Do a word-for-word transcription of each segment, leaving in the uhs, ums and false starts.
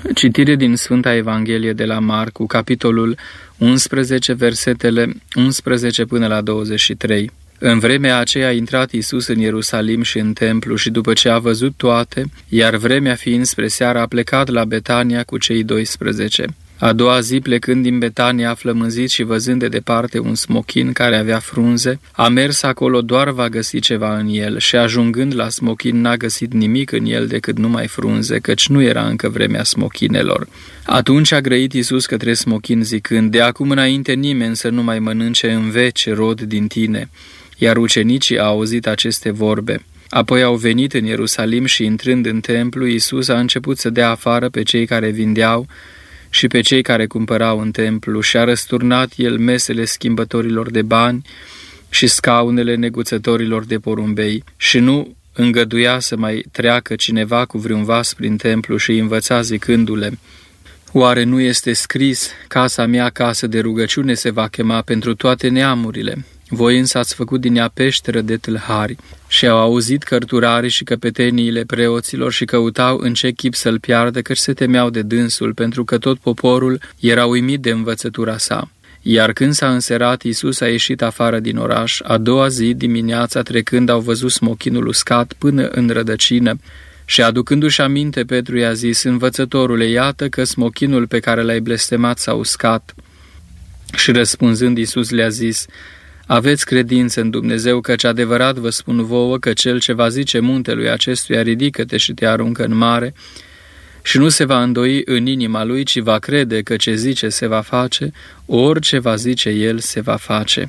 Citire din Sfânta Evanghelie de la Marcu, capitolul unsprezece, versetele unsprezece până la douăzeci și trei. În vremea aceea a intrat Iisus în Ierusalim și în templu și după ce a văzut toate, iar vremea fiind spre seară, a plecat la Betania cu cei doisprezece. A doua zi, plecând din Betania, a flămânzit și văzând de departe un smochin care avea frunze, a mers acolo, doar va găsi ceva în el, și ajungând la smochin n-a găsit nimic în el decât numai frunze, căci nu era încă vremea smochinelor. Atunci a grăit Iisus către smochin zicând: de acum înainte nimeni să nu mai mănânce în veci rod din tine. Iar ucenicii au auzit aceste vorbe. Apoi au venit în Ierusalim și, intrând în templu, Iisus a început să dea afară pe cei care vindeau și pe cei care cumpărau în templu și a răsturnat el mesele schimbătorilor de bani și scaunele neguțătorilor de porumbei și nu îngăduia să mai treacă cineva cu vreun vas prin templu și îi învăța zicându-le: oare nu este scris, casa mea casă de rugăciune se va chema pentru toate neamurile? Voi însă ați făcut din ea peșteră de tâlhari. Și au auzit cărturarii și căpeteniile preoților și căutau în ce chip să-l piardă, căci se temeau de dânsul, pentru că tot poporul era uimit de învățătura sa. Iar când s-a înserat, Iisus a ieșit afară din oraș. A doua zi, dimineața, trecând, au văzut smochinul uscat până în rădăcină. Și aducându-și aminte, Petru i-a zis: învățătorule, iată că smochinul pe care l-ai blestemat s-a uscat. Și răspunzând, Iisus le-a zis: aveți credință în Dumnezeu, căci adevărat vă spun vouă că cel ce va zice muntelui acestuia: ridică-te și te aruncă în mare, și nu se va îndoi în inima lui, ci va crede că ce zice se va face, orice va zice el se va face.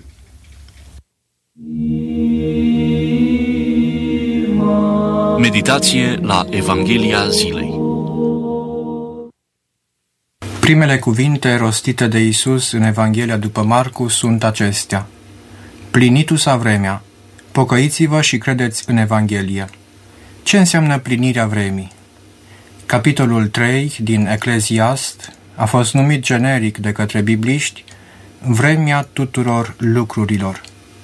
Meditație la Evanghelia zilei. Primele cuvinte rostite de Iisus în Evanghelia după Marcu sunt acestea: plinitu s-a vremea, pocăiți-vă și credeți în Evanghelie. Ce înseamnă plinirea vremii? Capitolul trei din Ecleziast a fost numit generic de către bibliști vremea tuturor lucrurilor.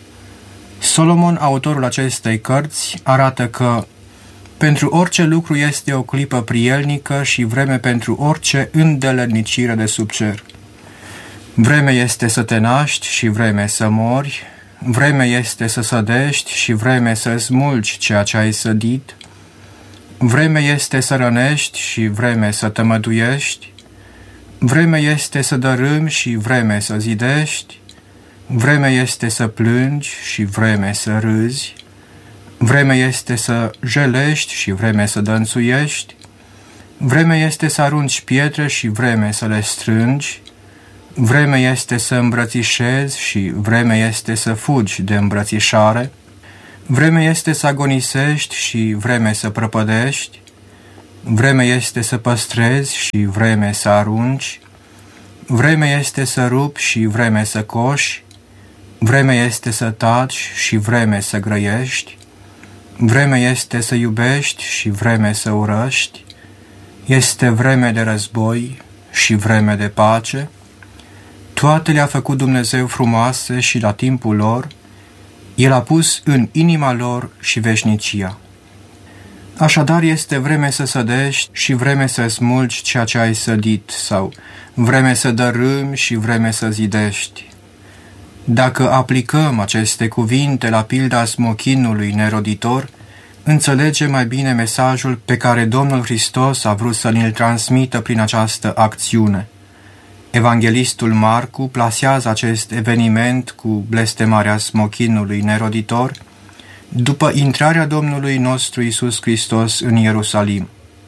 Solomon, autorul acestei cărți, arată că pentru orice lucru este o clipă prielnică și vreme pentru orice îndeletnicire de sub cer. Vreme este să te naști și vreme să mori, vreme este să sădești și vreme să smulgi ceea ce ai sădit, vreme este să rănești și vreme să tămăduiești, vreme este să dărâmi și vreme să zidești, vreme este să plângi și vreme să râzi, vreme este să jelești și vreme să dănțuiești, vreme este să arunci pietre și vreme să le strângi, vreme este să îmbrățișezi și vreme este să fugi de îmbrățișare, vreme este să agonisești și vreme să prăpădești, vreme este să păstrezi și vreme să arunci, vreme este să rupi și vreme să coși, vreme este să taci și vreme să grăiești, vreme este să iubești și vreme să urăști, este vreme de război și vreme de pace. Toate le-a făcut Dumnezeu frumoase și la timpul lor, El a pus în inima lor și veșnicia. Așadar este vreme să sădești și vreme să smulgi ceea ce ai sădit, sau vreme să dărâmi și vreme să zidești. Dacă aplicăm aceste cuvinte la pilda smochinului neroditor, înțelegem mai bine mesajul pe care Domnul Hristos a vrut să ne-l transmită prin această acțiune. Evanghelistul Marcu plasează acest eveniment cu blestemarea smochinului neroditor după intrarea Domnului nostru Iisus Hristos în Ierusalim.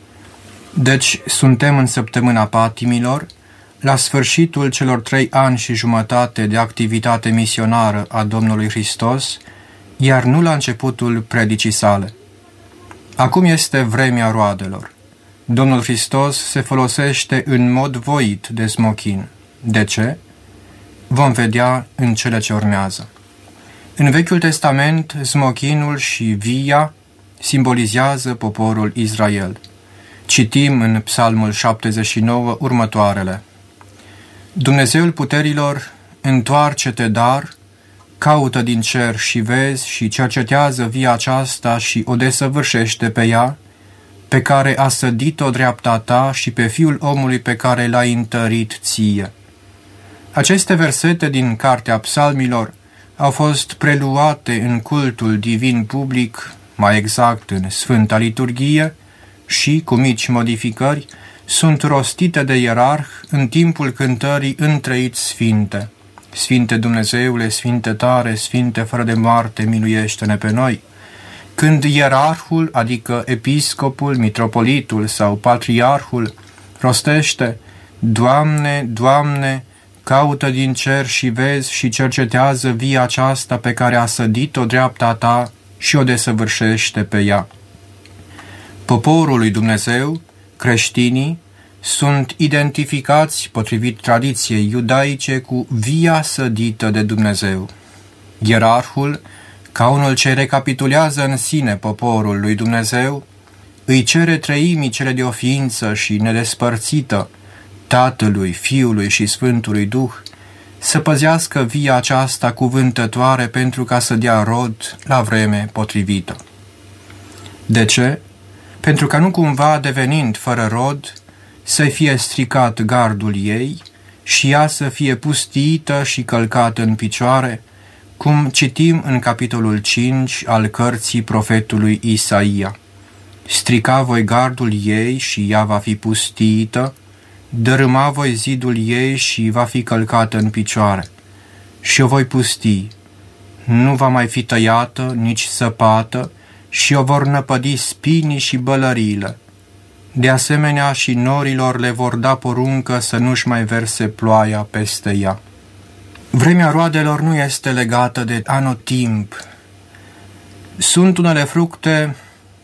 Deci suntem în săptămâna patimilor, la sfârșitul celor trei ani și jumătate de activitate misionară a Domnului Hristos, iar nu la începutul predicii sale. Acum este vremea roadelor. Domnul Hristos se folosește în mod voit de smochin. De ce? Vom vedea în cele ce urmează. În Vechiul Testament, smochinul și via simbolizează poporul Israel. Citim în Psalmul șaptezeci și nouă următoarele: Dumnezeul puterilor, întoarce-te dar, caută din cer și vezi și cercetează via aceasta și o desăvârșește pe ea, pe care a sădit-o dreapta ta și pe Fiul omului pe care l-ai întărit ție. Aceste versete din Cartea Psalmilor au fost preluate în cultul divin public, mai exact în Sfânta Liturghie, și, cu mici modificări, sunt rostite de ierarh în timpul cântării Întrăiți Sfinte. Sfinte Dumnezeule, Sfinte tare, Sfinte fără de moarte, miluiește-ne pe noi. Când ierarhul, adică episcopul, mitropolitul sau patriarhul, rostește: Doamne, Doamne, caută din cer și vezi și cercetează via aceasta pe care a sădit-o dreapta ta și o desăvârșește pe ea. Poporul lui Dumnezeu, creștinii, sunt identificați, potrivit tradiției iudaice, cu via sădită de Dumnezeu. Ierarhul, ca unul ce recapitulează în sine poporul lui Dumnezeu, îi cere treimii cele de o ființă și nedespărțită, Tatălui, Fiului și Sfântului Duh, să păzească via aceasta cuvântătoare pentru ca să dea rod la vreme potrivită. De ce? Pentru că nu cumva, devenind fără rod, să fie stricat gardul ei și ea să fie pustiită și călcată în picioare, cum citim în capitolul cinci al cărții profetului Isaia. Strica voi gardul ei și ea va fi pustiită, dărâma voi zidul ei și va fi călcată în picioare. Și o voi pusti, nu va mai fi tăiată, nici săpată, și o vor năpădi spinii și bălăriile. De asemenea și norilor le vor da poruncă să nu-și mai verse ploaia peste ea. Vremea roadelor nu este legată de anotimp. Sunt unele fructe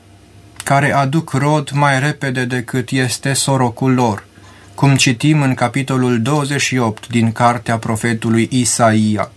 care aduc rod mai repede decât este sorocul lor, cum citim în capitolul douăzeci și opt din cartea profetului Isaia.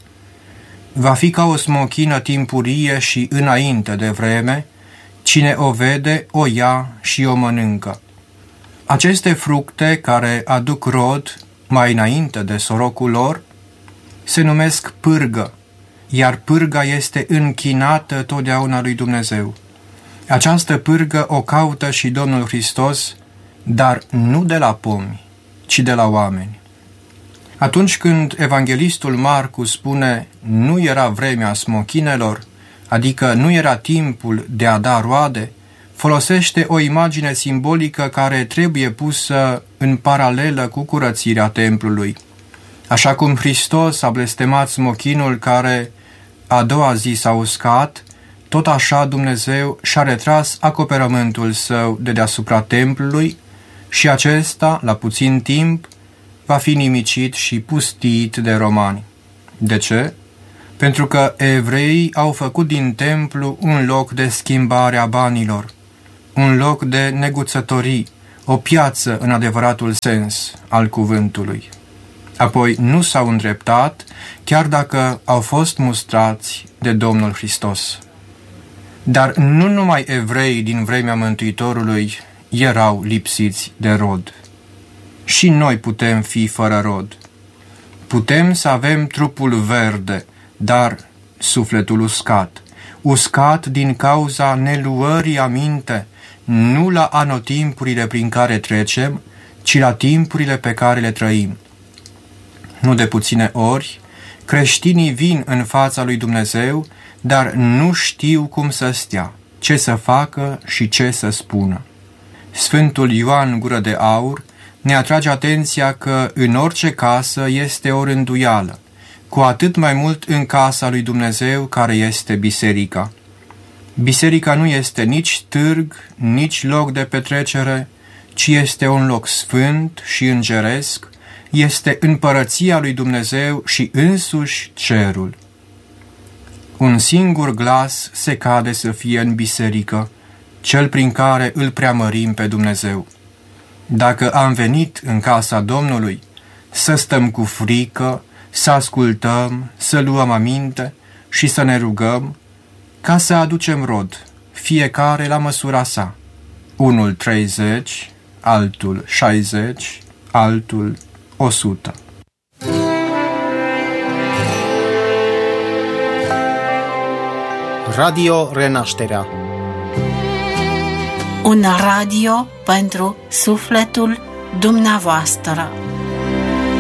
Va fi ca o smochină timpurie și înainte de vreme, cine o vede, o ia și o mănâncă. Aceste fructe care aduc rod mai înainte de sorocul lor se numesc pârgă, iar pârga este închinată totdeauna lui Dumnezeu. Această pârgă o caută și Domnul Hristos, dar nu de la pomi, ci de la oameni. Atunci când evanghelistul Marcu spune nu era vremea smochinelor, adică nu era timpul de a da roade, folosește o imagine simbolică care trebuie pusă în paralelă cu curățirea templului. Așa cum Hristos a blestemat smochinul care a doua zi s-a uscat, tot așa Dumnezeu și-a retras acoperământul său de deasupra templului și acesta, la puțin timp, va fi nimicit și pustit de romani. De ce? Pentru că evreii au făcut din templu un loc de schimbare a banilor, un loc de neguțătorii, o piață în adevăratul sens al cuvântului. Apoi nu s-au îndreptat, chiar dacă au fost mustrați de Domnul Hristos. Dar nu numai evreii din vremea Mântuitorului erau lipsiți de rod. Și noi putem fi fără rod. Putem să avem trupul verde, dar sufletul uscat. Uscat din cauza neluării aminte, nu la anotimpurile prin care trecem, ci la timpurile pe care le trăim. Nu de puține ori, creștinii vin în fața lui Dumnezeu, dar nu știu cum să stea, ce să facă și ce să spună. Sfântul Ioan Gură de Aur ne atrage atenția că în orice casă este o rânduială, cu atât mai mult în casa lui Dumnezeu care este biserica. Biserica nu este nici târg, nici loc de petrecere, ci este un loc sfânt și îngeresc, este împărăția lui Dumnezeu și însuși cerul. Un singur glas se cade să fie în biserică, cel prin care îl preamărim pe Dumnezeu. Dacă am venit în casa Domnului, să stăm cu frică, să ascultăm, să luăm aminte și să ne rugăm, ca să aducem rod, fiecare la măsura sa, unul treizeci, altul șaizeci, altul o sută. Radio Renașterea. un radio pentru sufletul dumneavoastră.